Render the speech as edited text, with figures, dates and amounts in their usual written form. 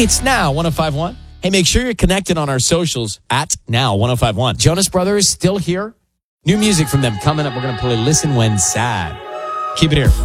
It's Now 105.1. Hey, make sure you're connected on our socials at Now 105.1. Jonas Brothers still here. New music from them coming up. We're going to play Listen When Sad. Keep it here.